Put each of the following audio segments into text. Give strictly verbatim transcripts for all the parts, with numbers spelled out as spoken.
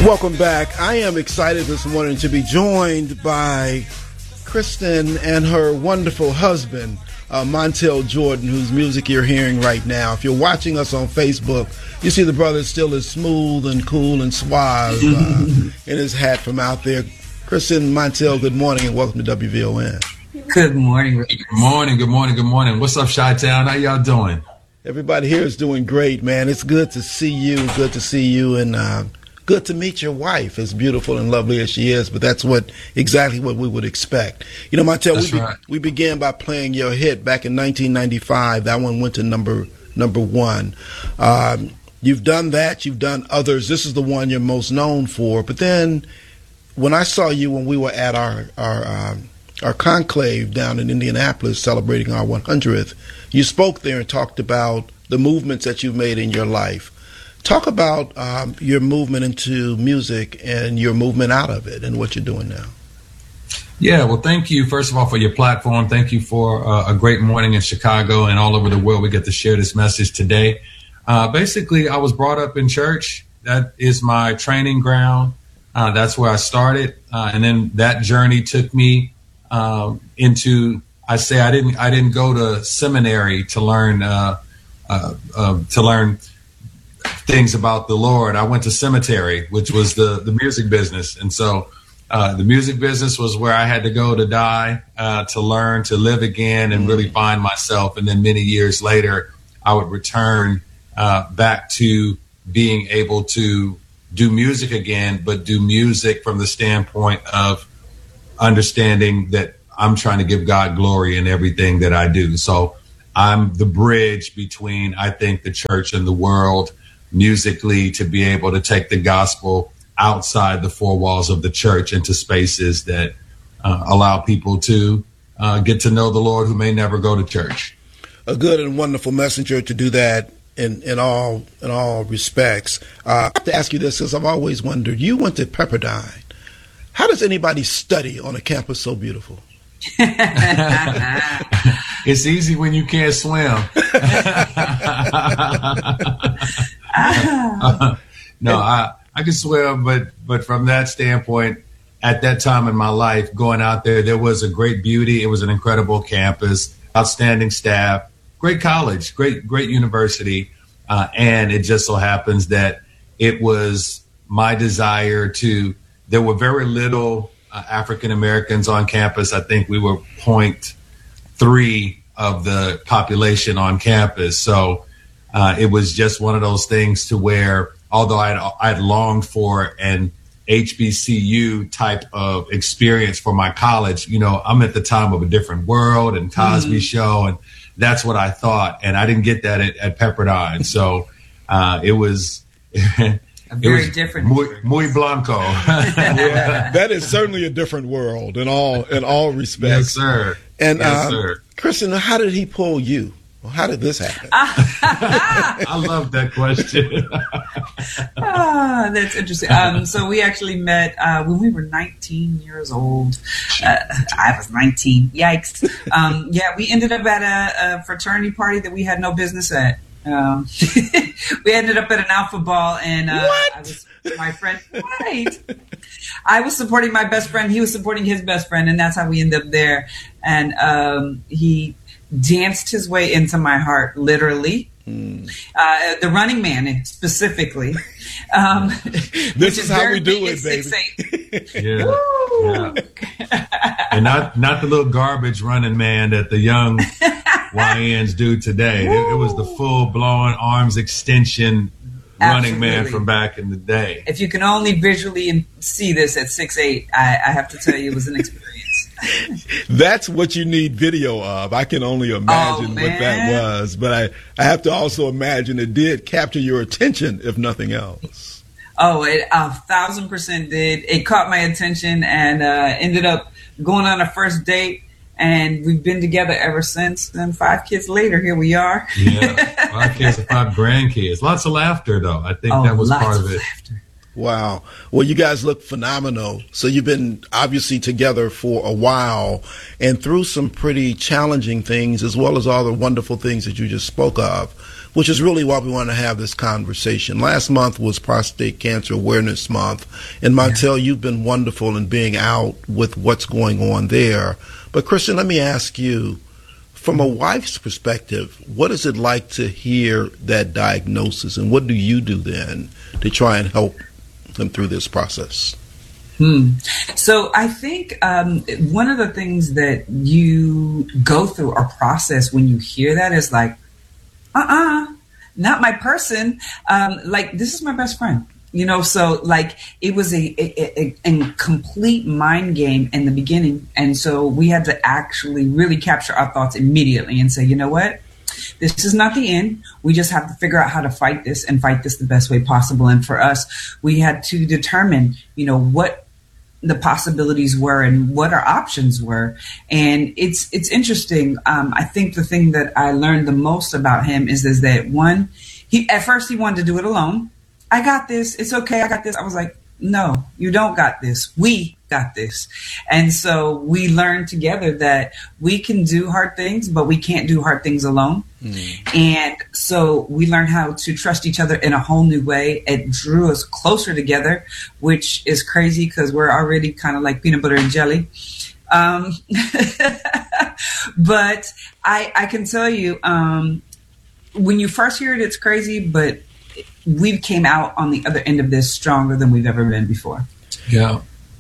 Welcome back. I am excited this morning to be joined by Kristen and her wonderful husband, uh, Montel Jordan, whose music you're hearing right now. If you're watching us on Facebook, you see the brother still is smooth and cool and suave uh, in his hat from out there. Kristen, Montel, good morning and welcome to W V O N. Good morning. Good morning, good morning, good morning. What's up, Chi-Town? How y'all doing? Everybody here is doing great, man. It's good to see you, good to see you, and uh, good to meet your wife, as beautiful and lovely as she is, but that's what exactly what we would expect. You know, Montel, we, be, right. we began by playing your hit back in nineteen ninety-five. That one went to number number one. Um, you've done that. You've done others. This is the one you're most known for. But then when I saw you when we were at our our, um, our conclave down in Indianapolis celebrating our one hundredth, you spoke there and talked about the movements that you've made in your life. Talk about um, your movement into music and your movement out of it and what you're doing now. Yeah, well, thank you, first of all, for your platform. Thank you for uh, a great morning in Chicago and all over the world. We get to share this message today. Uh, basically, I was brought up in church. That is my training ground. Uh, that's where I started. Uh, and then that journey took me um, into, I say I didn't I didn't go to seminary to learn uh, uh, uh, to learn things about the Lord. I went to cemetery, which was the, the music business. And so uh, the music business was where I had to go to die, uh, to learn, to live again and really find myself. And then many years later, I would return uh, back to being able to do music again, but do music from the standpoint of understanding that I'm trying to give God glory in everything that I do. So I'm the bridge between, I think, the church and the world, musically, to be able to take the gospel outside the four walls of the church into spaces that uh, allow people to uh, get to know the Lord who may never go to church. A good and wonderful messenger to do that in, in all in all respects. Uh, I have to ask you this because I've always wondered, you went to Pepperdine. How does anybody study on a campus so beautiful? It's easy when you can't swim. uh, no, I, I can swim, but but from that standpoint, at that time in my life, going out there, there was a great beauty. It was an incredible campus, outstanding staff, great college, great great university, uh, and it just so happens that it was my desire to. There were very little uh, African Americans on campus. I think we were zero point three of the population on campus. So uh, it was just one of those things to where, although I'd, I'd longed for an H B C U type of experience for my college, you know, I'm at the time of A Different World and Cosby mm. Show, and that's what I thought. And I didn't get that at, at Pepperdine. So uh, it was... A very different, muy, muy blanco. Yeah, that is certainly a different world in all in all respects. Yes, sir. And yes, uh, sir. Kristen, how did he pull you? Well, how did this happen? I love that question. Ah, that's interesting. Um, so we actually met uh, when we were nineteen years old. Uh, I was nineteen. Yikes. Um, yeah, we ended up at a, a fraternity party that we had no business at. Um, we ended up at an alpha ball, and uh, I was my friend. Right, I was supporting my best friend. He was supporting his best friend, and that's how we ended up there. And um, he danced his way into my heart, literally. Mm. Uh, the Running Man, specifically. Um, this is how we do it, baby. Yeah, yeah. And not not the little garbage running man that the young Y Ns do today. It, it was the full blown arms extension running Absolutely. Man from back in the day. If you can only visually see this at six eight, I, I have to tell you, it was an experience. That's what you need video of. I can only imagine oh, what that was, but I, I have to also imagine it did capture your attention, if nothing else. Oh, it a thousand percent did. It caught my attention and uh, ended up going on a first date, and we've been together ever since. And five kids later, here we are. Yeah, five kids and five grandkids. Lots of laughter, though. I think oh, that was lots part of of it. Laughter. Wow. Well, you guys look phenomenal. So you've been obviously together for a while and through some pretty challenging things as well as all the wonderful things that you just spoke of. which is really why we want to have this conversation. Last month was Prostate Cancer Awareness Month, and Montel, you've been wonderful in being out with what's going on there. But Christian, let me ask you, from a wife's perspective, what is it like to hear that diagnosis, and what do you do then to try and help them through this process? Hmm. So I think um, one of the things that you go through or process when you hear that is like, uh-uh, not my person. Um, like, this is my best friend, you know? So like, it was a, a, a, a complete mind game in the beginning. And so we had to actually really capture our thoughts immediately and say, you know what? This is not the end. We just have to figure out how to fight this and fight this the best way possible. And for us, we had to determine, you know, what the possibilities were and what our options were. And it's it's interesting. Um, I think the thing that I learned the most about him is, is that one, he at first he wanted to do it alone. I got this. It's okay. I got this. I was like, no, you don't got this. We got this. And so we learned together that we can do hard things, but we can't do hard things alone. Mm. And so we learned how to trust each other in a whole new way. It drew us closer together, which is crazy because we're already kind of like peanut butter and jelly. Um, but I, I can tell you, um, when you first hear it, it's crazy, but we came out on the other end of this stronger than we've ever been before. Yeah.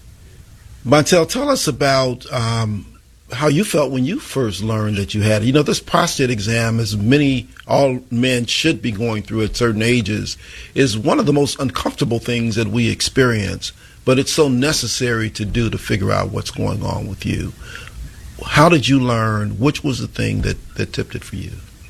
Montel, tell us about um, how you felt when you first learned that you had it. You know, this prostate exam, as many, all men should be going through at certain ages, is one of the most uncomfortable things that we experience, but it's so necessary to do to figure out what's going on with you. How did you learn? Which was the thing that, that tipped it for you?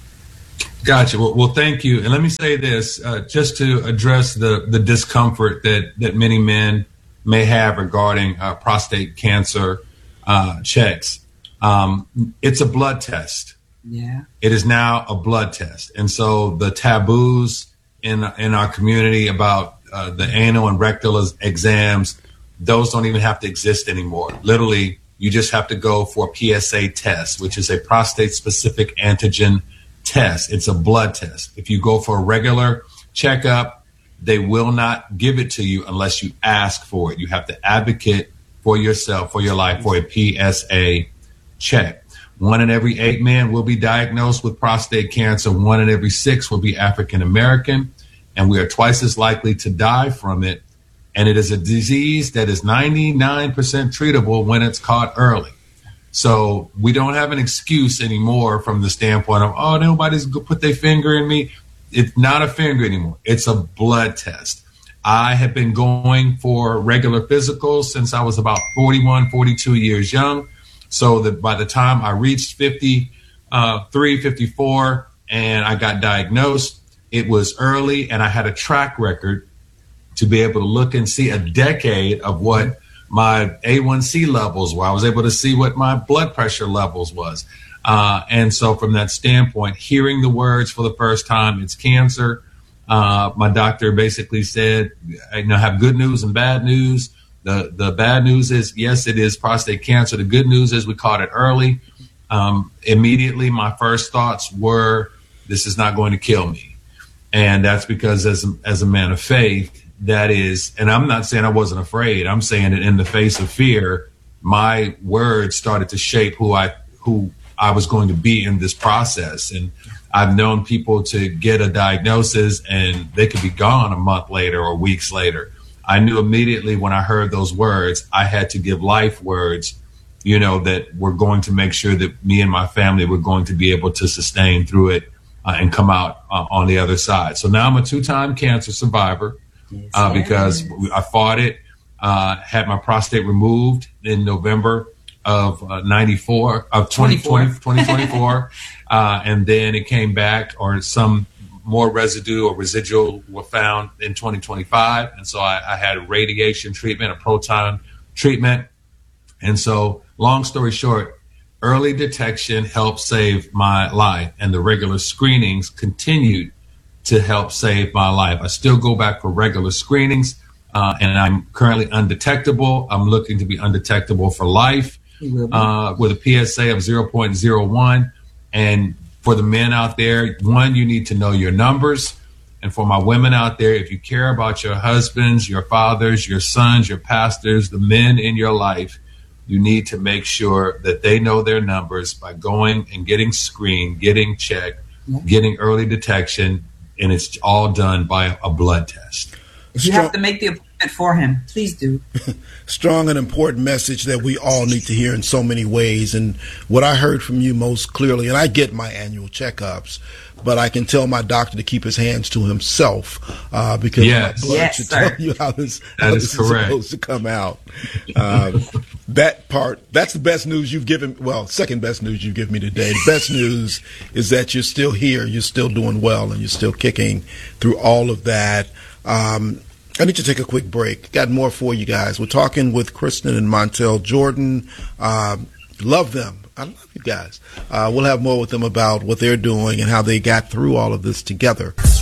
Gotcha. Well, well, thank you. And let me say this, uh, just to address the, the discomfort that, that many men may have regarding uh, prostate cancer uh, checks. Um, it's a blood test. Yeah. It is now a blood test. And so the taboos in, in our community about uh, the anal and rectal exams, those don't even have to exist anymore. Literally, you just have to go for a P S A test, which is a prostate-specific antigen test. It's a blood test. If you go for a regular checkup, they will not give it to you unless you ask for it. You have to advocate for yourself, for your life, for a P S A check. One in every eight men will be diagnosed with prostate cancer. One in every six will be African American, and we are twice as likely to die from it. And it is a disease that is ninety-nine percent treatable when it's caught early. So we don't have an excuse anymore from the standpoint of, oh, nobody's going to put their finger in me. It's not a finger anymore. It's a blood test. I have been going for regular physicals since I was about forty-one, forty-two years young. So that by the time I reached fifty-three, fifty-four, and I got diagnosed, it was early, and I had a track record to be able to look and see a decade of what my A one C levels were. I was able to see what my blood pressure levels was. Uh, and so from that standpoint, hearing the words for the first time, it's cancer. Uh, my doctor basically said, I you know, have good news and bad news. The, the bad news is, yes, it is prostate cancer. The good news is we caught it early. Um, immediately, my first thoughts were, this is not going to kill me. And that's because as a, as a man of faith, that is, and I'm not saying I wasn't afraid. I'm saying that in the face of fear, my words started to shape who I who I was going to be in this process. And I've known people to get a diagnosis and they could be gone a month later or weeks later. I knew immediately when I heard those words, I had to give life words, you know, that were going to make sure that me and my family were going to be able to sustain through it uh, and come out uh, on the other side. So now I'm a two-time cancer survivor. Yes, uh, because I fought it, uh, had my prostate removed in November of uh, ninety-four, of twenty twenty, twenty twenty-four. uh, and then it came back, or some more residue or residual were found in twenty twenty-five. And so I, I had radiation treatment, a proton treatment. And so long story short, early detection helped save my life, and the regular screenings continued to help save my life. I still go back for regular screenings, uh, and I'm currently undetectable. I'm looking to be undetectable for life uh, with a P S A of zero point zero one. And for the men out there, one, you need to know your numbers. And for my women out there, if you care about your husbands, your fathers, your sons, your pastors, the men in your life, you need to make sure that they know their numbers by going and getting screened, getting checked, getting early detection, and it's all done by a blood test. If you have to make the appointment for him, please do. Strong and important message that we all need to hear in so many ways. And what I heard from you most clearly, and I get my annual checkups, but I can tell my doctor to keep his hands to himself uh, because yes. my blood yes, should sir. tell you how this, that how is this is correct. supposed to come out. Um, that part, that's the best news you've given. Well, second best news you've given me today. The best news is that you're still here, you're still doing well, and you're still kicking through all of that. Um, I need to take a quick break. Got more for you guys. We're talking with Kristen and Montel Jordan. Um, love them. I love you guys. Uh, we'll have more with them about what they're doing and how they got through all of this together.